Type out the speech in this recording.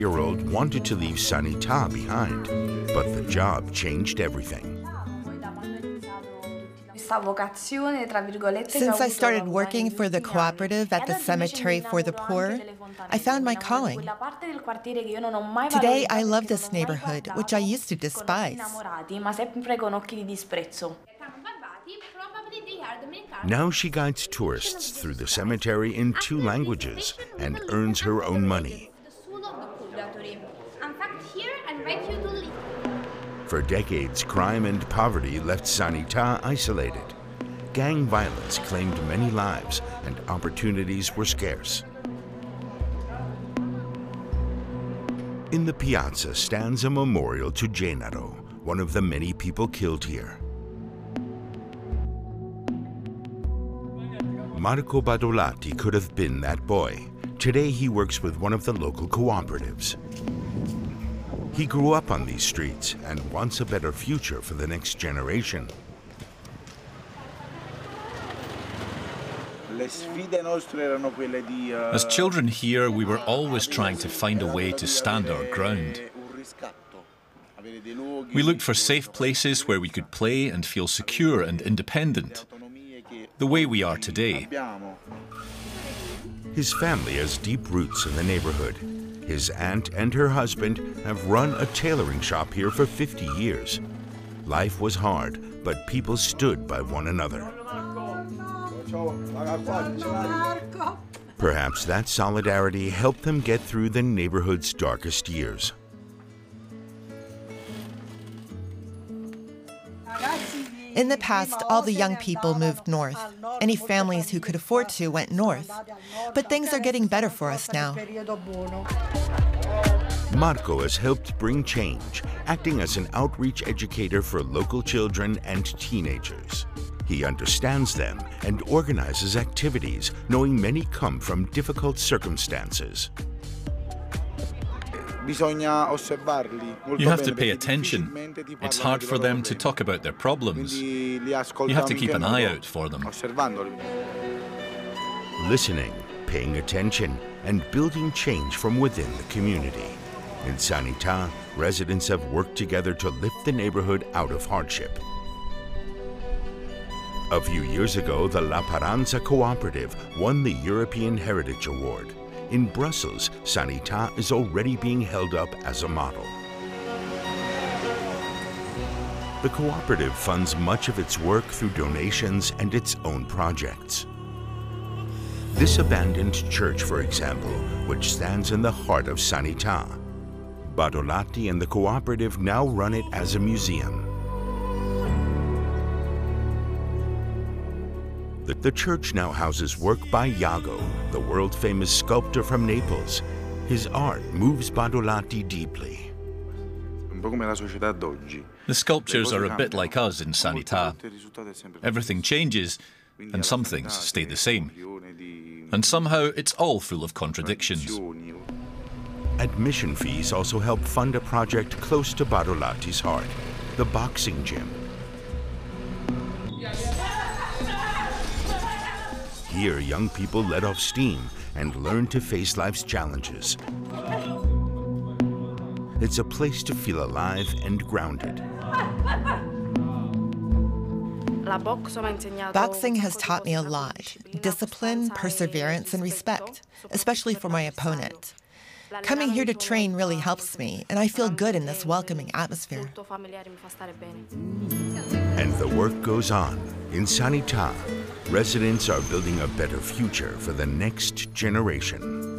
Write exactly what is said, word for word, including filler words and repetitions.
year-old wanted to leave Sanità behind, but the job changed everything. Since I started working for the cooperative at the Cemetery for the Poor, I found my calling. Today, I love this neighborhood, which I used to despise. Now she guides tourists through the cemetery in two languages and earns her own money. For decades, crime and poverty left Sanità isolated. Gang violence claimed many lives and opportunities were scarce. In the piazza stands a memorial to Gennaro, one of the many people killed here. Marco Badolatti could have been that boy. Today he works with one of the local cooperatives. He grew up on these streets and wants a better future for the next generation. As children here, we were always trying to find a way to stand our ground. We looked for safe places where we could play and feel secure and independent, the way we are today. His family has deep roots in the neighborhood. His aunt and her husband have run a tailoring shop here for fifty years. Life was hard, but people stood by one another. Perhaps that solidarity helped them get through the neighborhood's darkest years. In the past, all the young people moved north. Any families who could afford to went north. But things are getting better for us now. Marco has helped bring change, acting as an outreach educator for local children and teenagers. He understands them and organizes activities, knowing many come from difficult circumstances. You have to pay attention. It's hard for them to talk about their problems. You have to keep an eye out for them. Listening, paying attention, and building change from within the community. In Sanità, residents have worked together to lift the neighborhood out of hardship. A few years ago, the La Paranza Cooperative won the European Heritage Award. In Brussels, Sanità is already being held up as a model. The cooperative funds much of its work through donations and its own projects. This abandoned church, for example, which stands in the heart of Sanità. Badolatti and the cooperative now run it as a museum. The church now houses work by Iago, the world-famous sculptor from Naples. His art moves Badolatti deeply. The sculptures are a bit like us in Sanità. Everything changes, and some things stay the same. And somehow it's all full of contradictions. Admission fees also help fund a project close to Badolatti's heart, the boxing gym. Here, young people let off steam and learn to face life's challenges. It's a place to feel alive and grounded. Boxing has taught me a lot: discipline, perseverance, and respect, especially for my opponent. Coming here to train really helps me, and I feel good in this welcoming atmosphere. And the work goes on. In Sanità, residents are building a better future for the next generation.